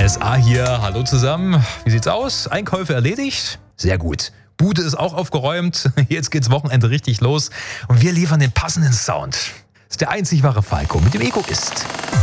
SA hier, hallo zusammen. Wie sieht's aus? Einkäufe erledigt? Sehr gut. Bude ist auch aufgeräumt. Jetzt geht's Wochenende richtig los. Und wir liefern den passenden Sound. Das ist der einzig wahre Falco mit dem Egoist.